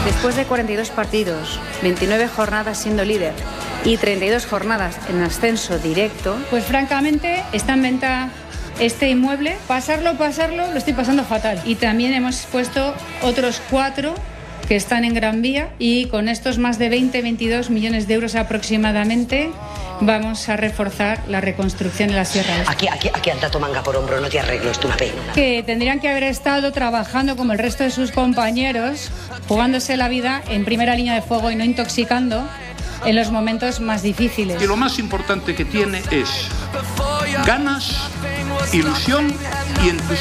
Después de 42 partidos, 29 jornadas siendo líder y 32 jornadas en ascenso directo, pues francamente está en venta este inmueble. Pasarlo, lo estoy pasando fatal. Y también hemos puesto otros 4 que están en Gran Vía y con estos más de 22 millones de euros aproximadamente vamos a reforzar la reconstrucción de la Sierra Este. Aquí anda tu manga por hombro, no te arreglo, esto una pena. Que tendrían que haber estado trabajando como el resto de sus compañeros, jugándose la vida en primera línea de fuego y no intoxicando en los momentos más difíciles. Y lo más importante que tiene es ganas, ilusión y entusiasmo.